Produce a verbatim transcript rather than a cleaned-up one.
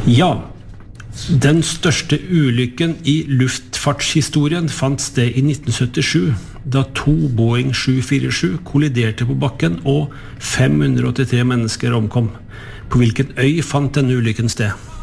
Ja, den største ulykken i luftfartshistorien fant sted i nitten syttisju, da to Boeing sju fire sju kolliderte på bakken og fem hundre åttitre mennesker omkom. På hvilken øy fant denne ulykken sted?